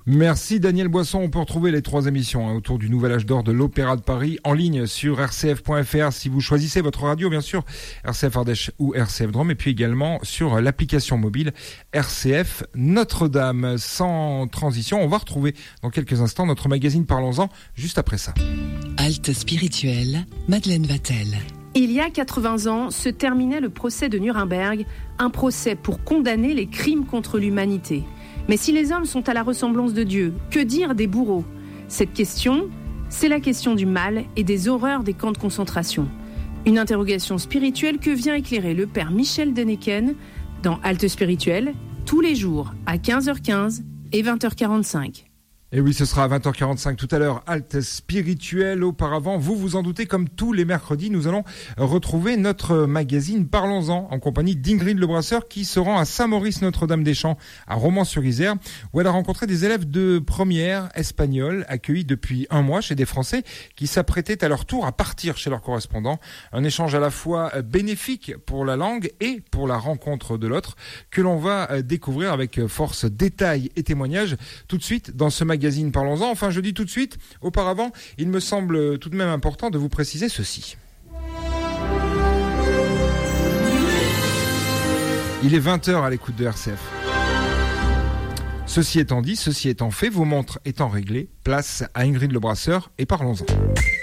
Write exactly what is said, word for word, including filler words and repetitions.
Merci Daniel Boisson. On peut retrouver les trois émissions hein, autour du nouvel âge d'or de l'Opéra de Paris en ligne sur r c f point f r si vous choisissez votre radio, bien sûr, R C F Ardèche ou R C F Drôme, et puis également sur l'application mobile R C F Notre-Dame. Sans transition, on va retrouver dans quelques instants notre magazine Parlons-en, juste après ça. Halte spirituelle, Madeleine Vatel. Il y a quatre-vingts ans se terminait le procès de Nuremberg, un procès pour condamner les crimes contre l'humanité. Mais si les hommes sont à la ressemblance de Dieu, que dire des bourreaux ? Cette question, c'est la question du mal et des horreurs des camps de concentration. Une interrogation spirituelle que vient éclairer le père Michel Denneken dans Halte spirituelle, tous les jours à quinze heures quinze et vingt heures quarante-cinq. Et oui, ce sera à vingt heures quarante-cinq tout à l'heure, Halte spirituelle. Auparavant, vous vous en doutez, comme tous les mercredis, nous allons retrouver notre magazine Parlons-en en compagnie d'Ingrid Lebrasseur qui se rend à Saint-Maurice-Notre-Dame-des-Champs, à Romans-sur-Isère, où elle a rencontré des élèves de première espagnols accueillis depuis un mois chez des Français qui s'apprêtaient à leur tour à partir chez leurs correspondants. Un échange à la fois bénéfique pour la langue et pour la rencontre de l'autre que l'on va découvrir avec force détails et témoignages tout de suite dans ce magazine. Magazine Parlons-en. Enfin, je dis tout de suite, auparavant, il me semble tout de même important de vous préciser ceci. Il est vingt heures à l'écoute de R C F. Ceci étant dit, ceci étant fait, vos montres étant réglées, place à Ingrid Lebrasseur et Parlons-en.